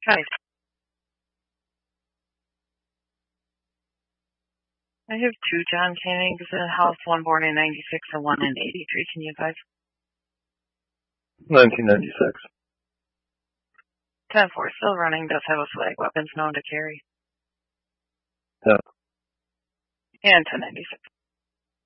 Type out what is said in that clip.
Hi. I have two John Cannings in the house, one born in 96 and one in 83. Can you advise? 1996. 10-4, still running, does have a flag, weapons known to carry. Yeah. And 1096.